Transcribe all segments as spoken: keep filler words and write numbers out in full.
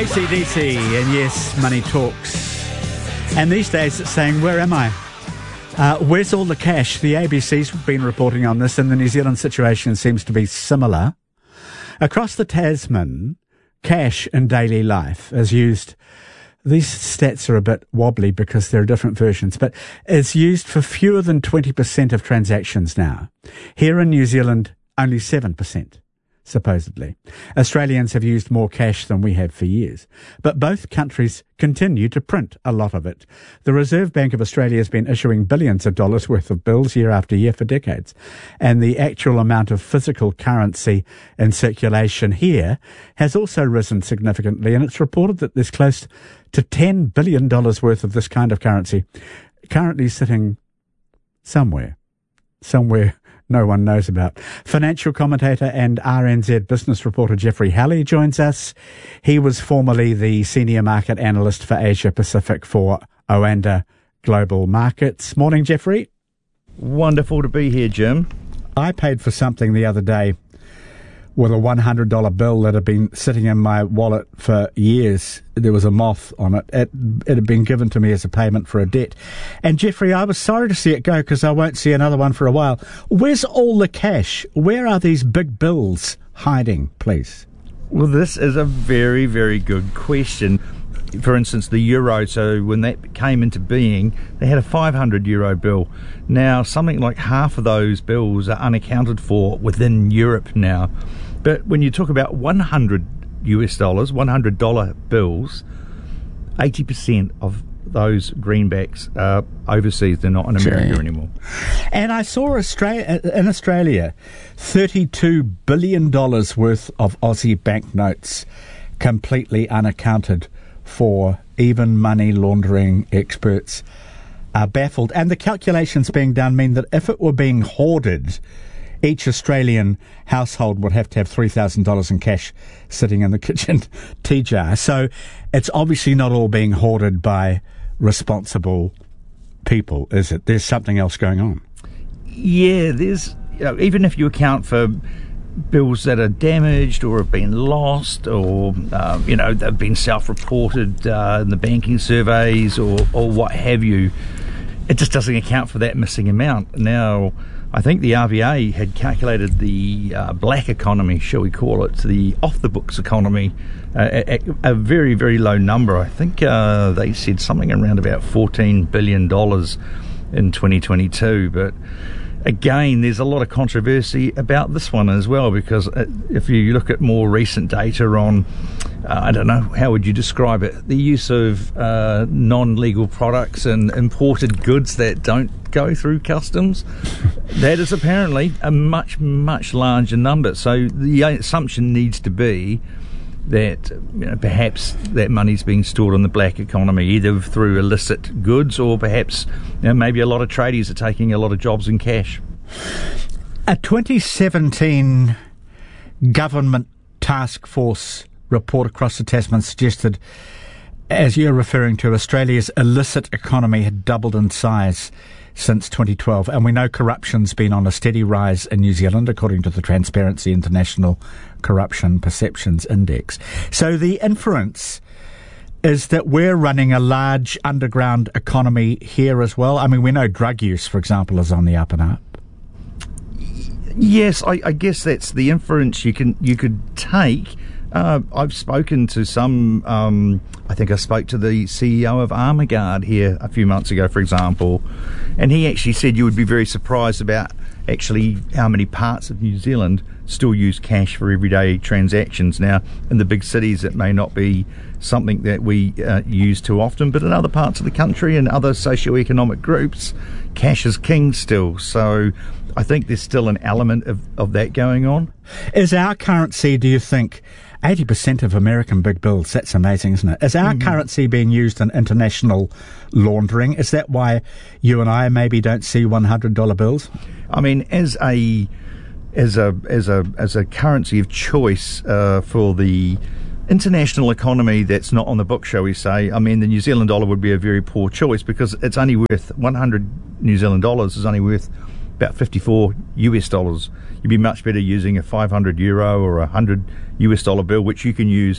A C D C, and yes, money talks. And these days it's saying, where am I? Uh, where's all the cash? The A B C's been reporting on this, and the New Zealand situation seems to be similar. Across the Tasman, cash in daily life is used, these stats are a bit wobbly because there are different versions, but is used for fewer than twenty percent of transactions now. Here in New Zealand, only seven percent. Supposedly. Australians have used more cash than we have for years. But both countries continue to print a lot of it. The Reserve Bank of Australia has been issuing billions of dollars worth of bills year after year for decades. And the actual amount of physical currency in circulation here has also risen significantly. And it's reported that there's close to ten billion dollars worth of this kind of currency currently sitting somewhere. Somewhere no one knows about. Financial commentator and R N Z business reporter Jeffrey Halley joins us. He was formerly the senior market analyst for Asia Pacific for Oanda Global Markets. Morning, Jeffrey. Wonderful to be here, Jim. I paid for something the other day with a one hundred dollars bill that had been sitting in my wallet for years. There was a moth on it. It, it had been given to me as a payment for a debt. And, Jeffrey, I was sorry to see it go because I won't see another one for a while. Where's all the cash? Where are these big bills hiding, please? Well, this is a very, very good question. For instance, the euro, so when that came into being, they had a five hundred euro bill. Now, something like half of those bills are unaccounted for within Europe now. But when you talk about one hundred U S dollars, one hundred dollar bills, eighty percent of those greenbacks are overseas. They're not in America anymore. And I saw Australia, in Australia, thirty-two billion dollars worth of Aussie banknotes completely unaccounted for. Even money laundering experts are baffled. And the calculations being done mean that if it were being hoarded, each Australian household would have to have three thousand dollars in cash sitting in the kitchen tea jar. So it's obviously not all being hoarded by responsible people, is it? There's something else going on. Yeah, there's, you know, even if you account for bills that are damaged or have been lost, or uh, you know, they've been self-reported uh, in the banking surveys, or, or what have you, it just doesn't account for that missing amount. Now, I think the R B A had calculated the uh, black economy, shall we call it, the off-the-books economy, uh, at a very, very low number. I think uh, they said something around about fourteen billion dollars in twenty twenty-two, but again, there's a lot of controversy about this one as well, because if you look at more recent data on, uh, I don't know, how would you describe it, the use of uh, non-legal products and imported goods that don't go through customs, that is apparently a much, much larger number. So the assumption needs to be that, you know, perhaps that money's being stored in the black economy, either through illicit goods, or perhaps, you know, maybe a lot of tradies are taking a lot of jobs in cash. A twenty seventeen government task force report across the Tasman suggested, as you're referring to, Australia's illicit economy had doubled in size since twenty twelve, and we know corruption's been on a steady rise in New Zealand, according to the Transparency International Corruption Perceptions Index. So the inference is that we're running a large underground economy here as well. I mean, we know drug use, for example, is on the up and up. Yes, I, I guess that's the inference you can you could take. Uh, I've spoken to some, um, I think I spoke to the C E O of Armaguard here a few months ago, for example, and he actually said you would be very surprised about actually how many parts of New Zealand still use cash for everyday transactions. Now, in the big cities, it may not be something that we uh, use too often, but in other parts of the country and other socioeconomic groups, cash is king still. So I think there's still an element of, of that going on. Is our currency, do you think, eighty percent of American big bills? That's amazing, isn't it? Is our mm-hmm. currency being used in international laundering? Is that why you and I maybe don't see one hundred dollar bills? I mean, as a as a as a as a currency of choice uh, for the international economy that's not on the book, shall we say, I mean, the New Zealand dollar would be a very poor choice, because it's only worth one hundred New Zealand dollars is only worth about fifty-four U S dollars. You'd be much better using a five hundred euro or a one hundred U S dollar bill, which you can use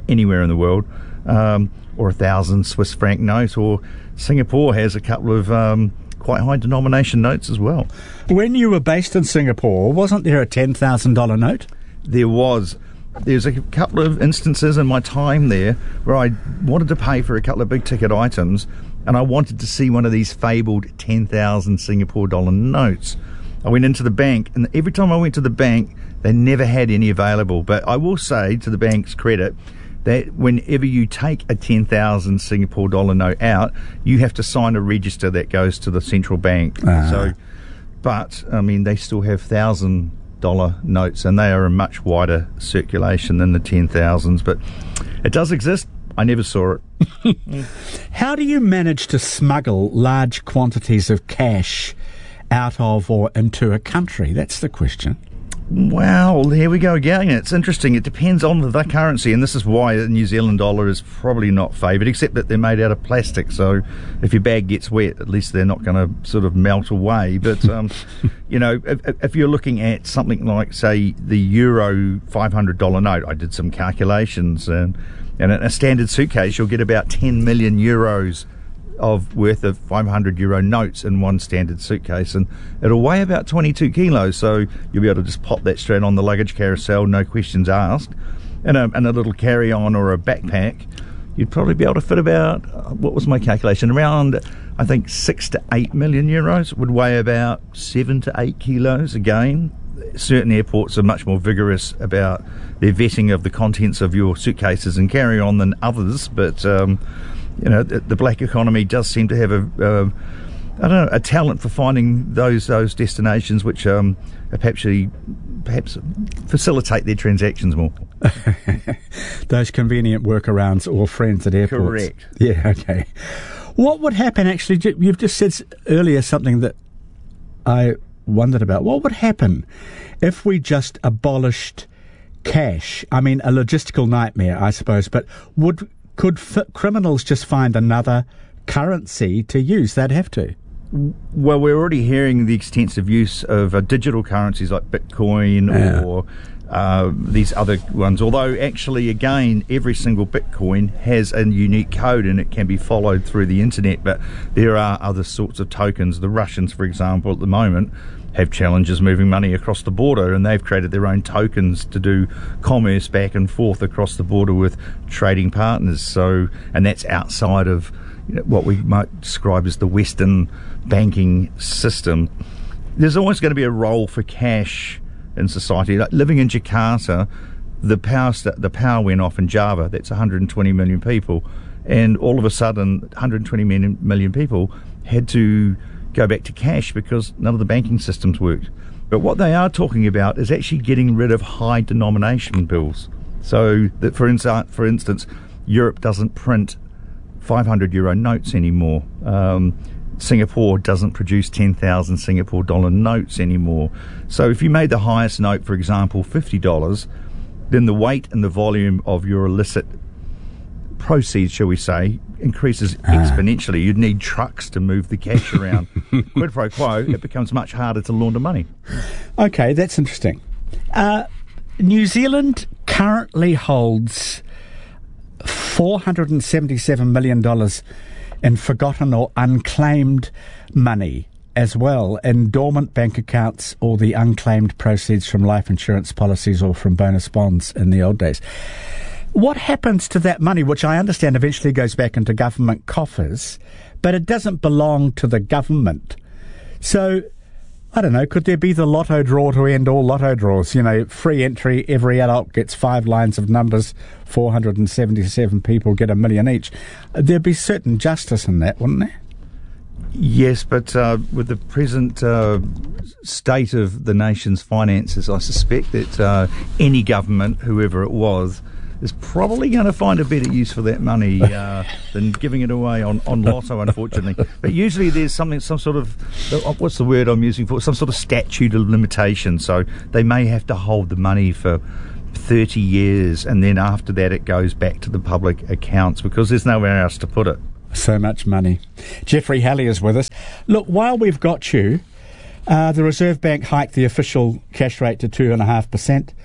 anywhere in the world, um, or a thousand Swiss franc note, or Singapore has a couple of um, quite high denomination notes as well. When you were based in Singapore, wasn't there a ten thousand dollars note? There was. There's a couple of instances in my time there where I wanted to pay for a couple of big ticket items, and I wanted to see one of these fabled ten thousand Singapore dollar notes. I went into the bank, and every time I went to the bank, they never had any available. But I will say, to the bank's credit, that whenever you take a ten thousand Singapore dollar note out, you have to sign a register that goes to the central bank. Uh-huh. So, but I mean, they still have thousand dollar notes, and they are a much wider circulation than the ten thousands. But it does exist. I never saw it. How do you manage to smuggle large quantities of cash out of or into a country? That's the question. Well, here we go again. It's interesting. It depends on the currency, and this is why the New Zealand dollar is probably not favoured, except that they're made out of plastic, so if your bag gets wet, at least they're not going to sort of melt away. But, um, you know, if, if you're looking at something like, say, the Euro five hundred dollars note, I did some calculations, and, and in a standard suitcase, you'll get about ten million euros of worth of five hundred euro notes in one standard suitcase, and it'll weigh about twenty-two kilos, so you'll be able to just pop that straight on the luggage carousel, no questions asked. And a, and a little carry-on or a backpack, you'd probably be able to fit about, uh, what was my calculation, around I think six to eight million euros, would weigh about seven to eight kilos. Again, certain airports are much more vigorous about their vetting of the contents of your suitcases and carry-on than others, but um you know, the, the black economy does seem to have a, uh, I don't know, a talent for finding those those destinations which um, perhaps perhaps facilitate their transactions more. Those convenient workarounds or friends at airports. Correct. Yeah. Okay. What would happen? Actually, you've just said earlier something that I wondered about. What would happen if we just abolished cash? I mean, a logistical nightmare, I suppose, but would Could f- criminals just find another currency to use? They'd have to. Well, we're already hearing the extensive use of uh, digital currencies like Bitcoin yeah. or uh, these other ones. Although, actually, again, every single Bitcoin has a unique code and it can be followed through the internet. But there are other sorts of tokens. The Russians, for example, at the moment, have challenges moving money across the border, and they've created their own tokens to do commerce back and forth across the border with trading partners. So, and that's outside of, you know, what we might describe as the Western banking system. There's always going to be a role for cash in society. Like living in Jakarta, the power st- the power went off in Java. That's one hundred twenty million people, and all of a sudden, one hundred twenty million people had to go back to cash because none of the banking systems worked. But what they are talking about is actually getting rid of high denomination bills. So that, for instance, for instance, Europe doesn't print five hundred euro notes anymore. Um, Singapore doesn't produce ten thousand Singapore dollar notes anymore. So if you made the highest note, for example, fifty dollars, then the weight and the volume of your illicit proceeds, shall we say, increases ah. exponentially. You'd need trucks to move the cash around. Quid pro quo, it becomes much harder to launder money. Okay, that's interesting. Uh, New Zealand currently holds four hundred seventy-seven million dollars in forgotten or unclaimed money as well, in dormant bank accounts or the unclaimed proceeds from life insurance policies or from bonus bonds in the old days. What happens to that money, which I understand eventually goes back into government coffers, but it doesn't belong to the government? So, I don't know, could there be the lotto draw to end all lotto draws? You know, free entry, every adult gets five lines of numbers, four hundred seventy-seven people get a million each. There'd be certain justice in that, wouldn't there? Yes, but uh, with the present uh, state of the nation's finances, I suspect that uh, any government, whoever it was, is probably going to find a better use for that money uh, than giving it away on, on lotto, unfortunately. But usually there's something, some sort of, what's the word I'm using for, some sort of statute of limitation. So they may have to hold the money for thirty years, and then after that it goes back to the public accounts because there's nowhere else to put it. So much money. Jeffrey Halley is with us. Look, while we've got you, uh, the Reserve Bank hiked the official cash rate to two point five percent.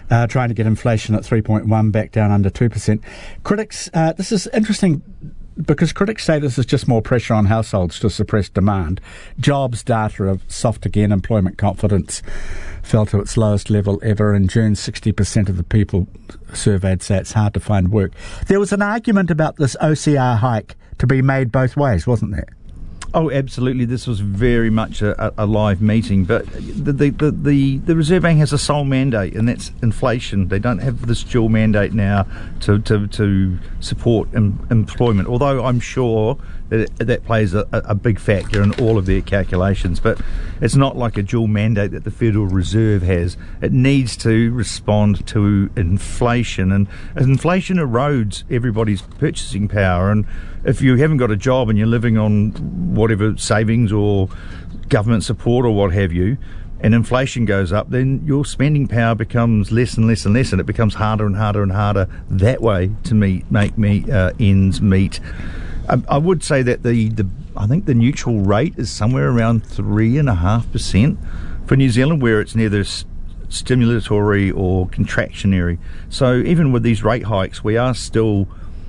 uh, trying to get inflation at three point one back down under two percent. Critics, uh, this is interesting because critics say this is just more pressure on households to suppress demand. Jobs data are soft again. Employment confidence fell to its lowest level ever. In June, sixty percent of the people surveyed say it's hard to find work. There was an argument about this O C R hike to be made both ways, wasn't there? Oh, absolutely. This was very much a, a live meeting. But the, the, the, the, the Reserve Bank has a sole mandate, and that's inflation. They don't have this dual mandate now to, to, to support em, employment, although I'm sure that it, that plays a, a big factor in all of their calculations. But it's not like a dual mandate that the Federal Reserve has. It needs to respond to inflation, and inflation erodes everybody's purchasing power. And if you haven't got a job and you're living on whatever savings or government support or what have you, and inflation goes up, then your spending power becomes less and less and less, and it becomes harder and harder and harder that way to meet, make me uh, ends meet. I, I would say that the, the I think the neutral rate is somewhere around three and a half percent for New Zealand, where it's neither s- stimulatory or contractionary. So even with these rate hikes, we are still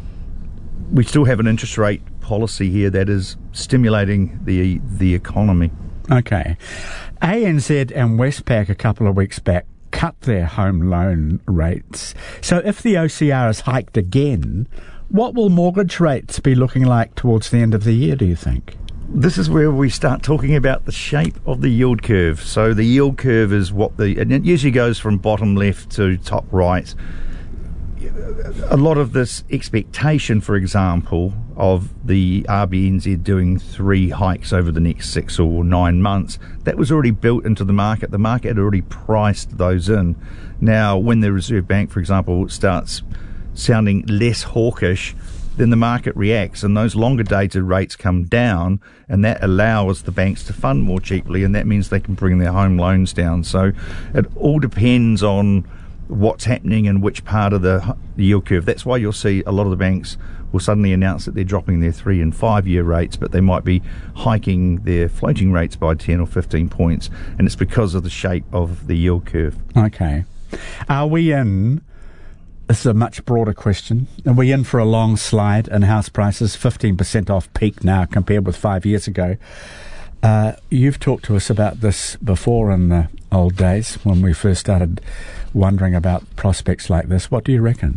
we still have an interest rate policy here that is stimulating the the economy. Okay. A N Z and Westpac a couple of weeks back cut their home loan rates. So if the O C R is hiked again, what will mortgage rates be looking like towards the end of the year, do you think? This is where we start talking about the shape of the yield curve. So the yield curve is what the, and it usually goes from bottom left to top right. A lot of this expectation, for example, of the R B N Z doing three hikes over the next six or nine months, that was already built into the market. The market had already priced those in. Now, when the Reserve Bank, for example, starts sounding less hawkish, then the market reacts, and those longer dated rates come down, and that allows the banks to fund more cheaply, and that means they can bring their home loans down. So it all depends on what's happening in which part of the yield curve. That's why you'll see a lot of the banks will suddenly announce that they're dropping their three and five year rates, but they might be hiking their floating rates by ten or fifteen points, and it's because of the shape of the yield curve. Okay. Are we in, this is a much broader question, are we in for a long slide in house prices, fifteen percent off peak now compared with five years ago? Uh, you've talked to us about this before in the old days when we first started wondering about prospects like this. What do you reckon?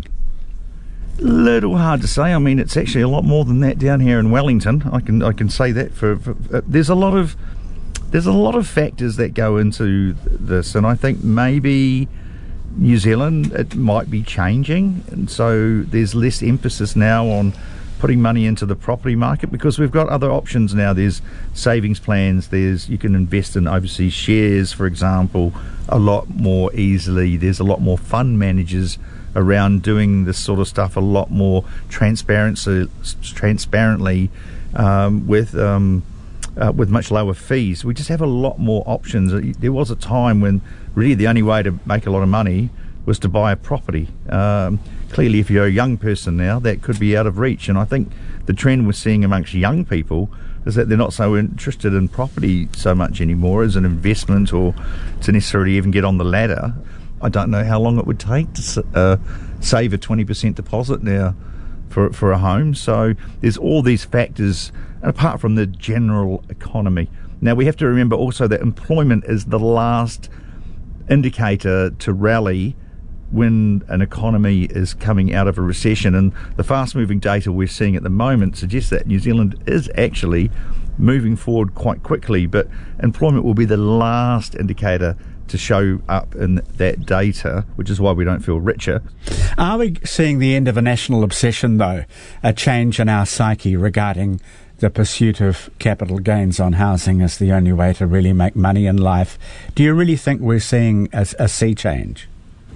Little hard to say. I mean, it's actually a lot more than that down here in Wellington. I can I can say that for, for uh, there's a lot of there's a lot of factors that go into this, and I think maybe New Zealand, it might be changing, and so there's less emphasis now on putting money into the property market because we've got other options now. There's savings plans, there's you can invest in overseas shares, for example, a lot more easily. There's a lot more fund managers around doing this sort of stuff a lot more transparency, transparently um, with um, uh, with much lower fees. We just have a lot more options. There was a time when really the only way to make a lot of money was to buy a property. Um, clearly, if you're a young person now, that could be out of reach. And I think the trend we're seeing amongst young people is that they're not so interested in property so much anymore as an investment or to necessarily even get on the ladder. I don't know how long it would take to uh, save a twenty percent deposit now for for a home. So there's all these factors, apart from the general economy. Now, we have to remember also that employment is the last indicator to rally when an economy is coming out of a recession, and the fast-moving data we're seeing at the moment suggests that New Zealand is actually moving forward quite quickly, but employment will be the last indicator to show up in that data, which is why we don't feel richer. Are we seeing the end of a national obsession, though, a change in our psyche regarding the pursuit of capital gains on housing as the only way to really make money in life? Do you really think we're seeing a, a sea change?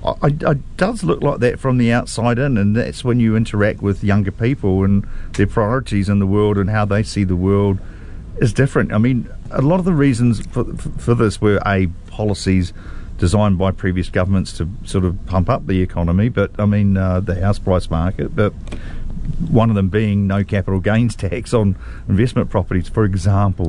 It does look like that from the outside in, and that's when you interact with younger people and their priorities in the world and how they see the world is different. I mean, a lot of the reasons for, for this were a policies designed by previous governments to sort of pump up the economy, but I mean uh, the house price market, but one of them being no capital gains tax on investment properties, for example.